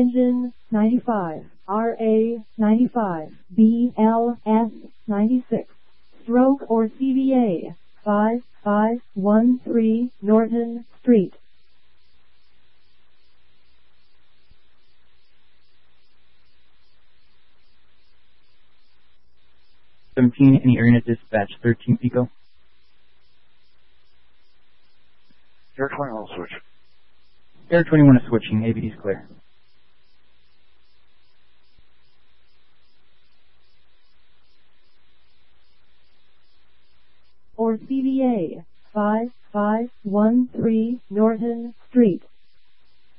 Engine 95, RA 95, BLS 96, stroke or CVA 5513 Norton Street. Any area dispatch 13 Pico. Air 21 switch. Air 21 is switching. ABD is clear. Or CVA 5513 Norton Street.